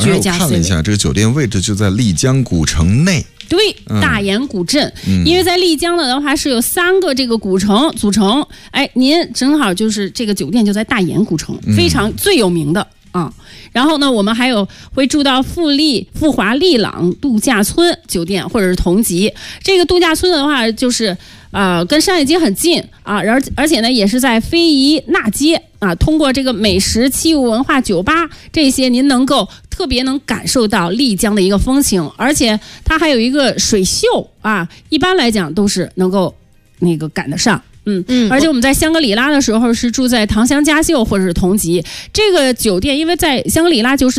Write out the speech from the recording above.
绝佳 C 位。 看了一下，这个酒店位置就在丽江古城内。 对，大研古镇，因为在丽江的话是有3个这个古城组成，哎，您正好就是这个酒店就在大研古城，非常最有名的啊。然后呢，我们还有会住到富华丽朗度假村酒店或者是同级。这个度假村的话，就是跟商业街很近啊，而且呢也是在非遗纳街啊。通过这个美食、器物文化、酒吧这些，您能够特别能感受到丽江的一个风情，而且它还有一个水秀啊，一般来讲都是能够那个赶得上。而且我们在香格里拉的时候是住在唐香佳秀或者是同级这个酒店，因为在香格里拉就是